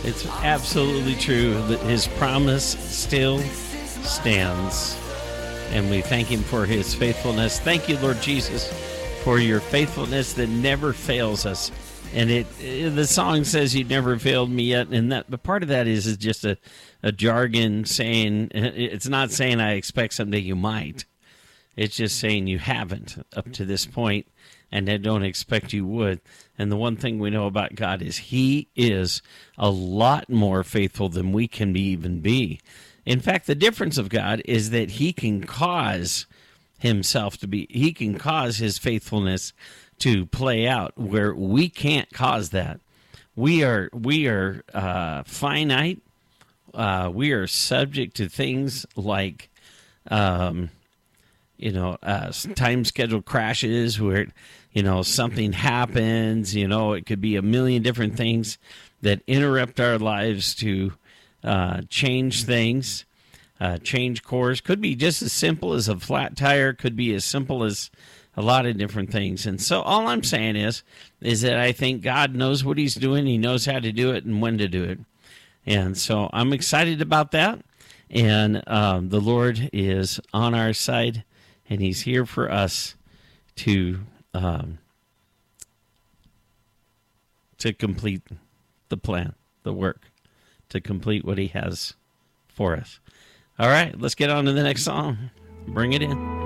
It's absolutely true that his promise still stands. And we thank him for his faithfulness. Thank you, Lord Jesus, for your faithfulness that never fails us. And the song says you never failed me yet. And that, but part of that is just a jargon saying, it's not saying I expect someday you might. It's just saying you haven't up to this point, and I don't expect you would. And the one thing we know about God is he is a lot more faithful than we can even be. In fact, the difference of God is that he can cause himself to be, he can cause his faithfulness to play out where we can't cause that. We are finite. We are subject to things like, time schedule crashes where, something happens. It could be a million different things that interrupt our lives to change things, change course. Could be just as simple as a flat tire. Could be as simple as a lot of different things. And so all I'm saying is that I think God knows what he's doing. He knows how to do it and when to do it. And so I'm excited about that. And the Lord is on our side, and he's here for us to complete the plan, the work, to complete what he has for us. All right, let's get on to the next song. Bring it in.